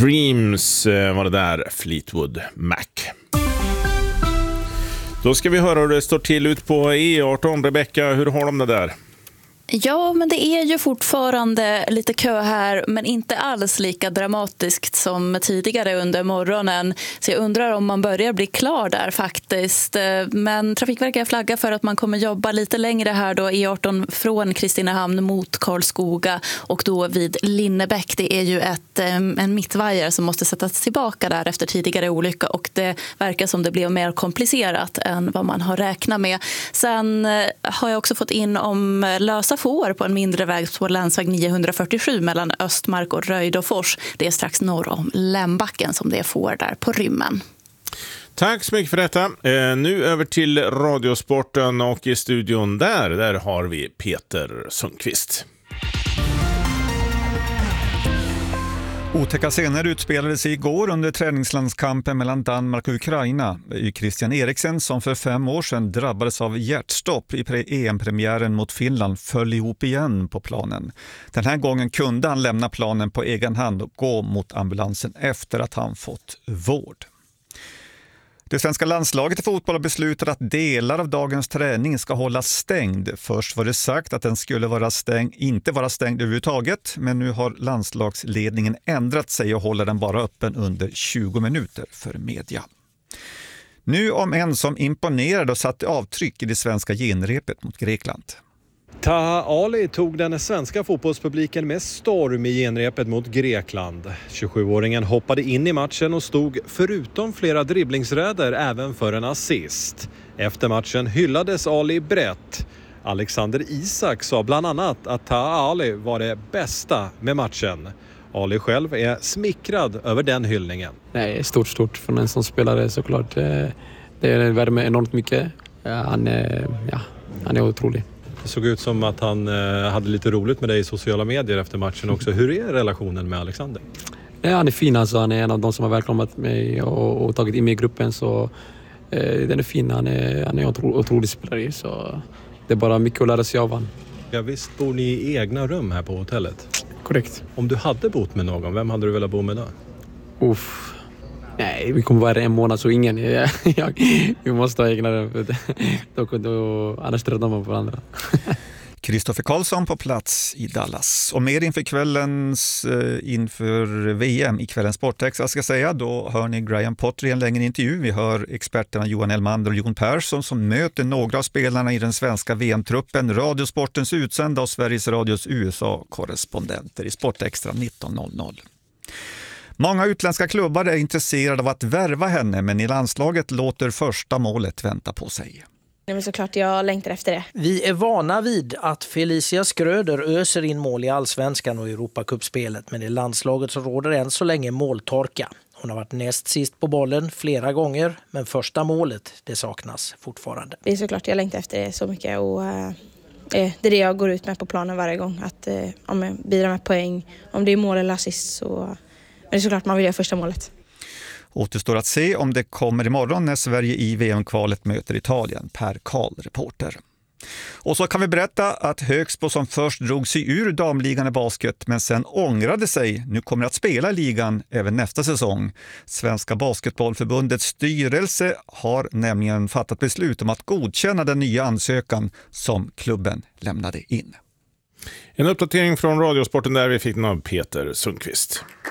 Dreams var det där, Fleetwood Mac. Då ska vi höra hur det står till ut på E18. Rebecka, hur har de det där? Ja, men det är ju fortfarande lite kö här, men inte alls lika dramatiskt som tidigare under morgonen. Så jag undrar om man börjar bli klar där faktiskt. Men Trafikverket flaggar för att man kommer jobba lite längre här då, E18 från Kristinehamn mot Karlskoga och då vid Linnebäck. Det är ju en mittvajer som måste sättas tillbaka där efter tidigare olycka och det verkar som det blev mer komplicerat än vad man har räknat med. Sen har jag också fått in om lösa får på en mindre väg på länsväg 947 mellan Östmark och Röjdåfors. Det är strax norr om Lämbacken som det får där på rymmen. Tack så mycket för detta. Nu över till Radiosporten och i studion där har vi Peter Sundqvist. Otäcka scener utspelade sig igår under träningslandskampen mellan Danmark och Ukraina. Christian Eriksen, som för 5 år sedan drabbades av hjärtstopp i EM-premiären mot Finland, föll ihop igen på planen. Den här gången kunde han lämna planen på egen hand och gå mot ambulansen efter att han fått vård. Det svenska landslaget i fotboll har beslutat att delar av dagens träning ska hållas stängd. Först var det sagt att den skulle inte vara stängd överhuvudtaget, men nu har landslagsledningen ändrat sig och håller den bara öppen under 20 minuter för media. Nu om en som imponerade och satte avtryck i det svenska genrepet mot Grekland. Taha Ali tog den svenska fotbollspubliken med storm i genrepet mot Grekland. 27-åringen hoppade in i matchen och stod förutom flera dribblingsräder även för en assist. Efter matchen hyllades Ali brett. Alexander Isak sa bland annat att Taha Ali var det bästa med matchen. Ali själv är smickrad över den hyllningen. Nej, stort för en som spelare såklart. Det värmer enormt mycket. Han är otrolig. Det såg ut som att han hade lite roligt med dig i sociala medier efter matchen också. Hur är relationen med Alexander? Ja, han är fin alltså. Han är en av de som har välkomnat mig och tagit in mig i gruppen. Så den är fin. Han är otrolig spelare. Så det är bara mycket att lära sig av han. Ja, visst bor ni i egna rum här på hotellet? Korrekt. Om du hade bott med någon, vem hade du velat bo med då? Nej, vi kommer vara en månad så ingen. Vi måste ha egna rum. Annars tröttnar man på varandra. Kristoffer Karlsson på plats i Dallas. Och mer inför VM i kvällens Sportex. Jag ska säga, då hör ni Graham Potter i en längre intervju. Vi hör experterna Johan Elmander och Jon Persson som möter några av spelarna i den svenska VM-truppen. Radiosportens utsända och Sveriges Radios USA-korrespondenter i Sportextra 19.00. Många utländska klubbar är intresserade av att värva henne, men i landslaget låter första målet vänta på sig. Men såklart jag längtar efter det. Vi är vana vid att Felicia Skröder öser in mål i Allsvenskan och Europacupspelet, men i landslaget så råder än så länge måltorka. Hon har varit näst sist på bollen flera gånger, men första målet det saknas fortfarande. Det är såklart jag längtar efter det så mycket och det är det jag går ut med på planen varje gång. Att om jag bidrar med poäng, om det är mål eller assist så... Men det är såklart man vill göra första målet. Återstår att se om det kommer imorgon när Sverige i VM-kvalet möter Italien. Per Karl, reporter. Och så kan vi berätta att Högsbo som först drog sig ur damligan i basket men sen ångrade sig, nu kommer att spela i ligan även nästa säsong. Svenska basketbollförbundets styrelse har nämligen fattat beslut om att godkänna den nya ansökan som klubben lämnade in. En uppdatering från Radiosporten där vi fick den av Peter Sundqvist.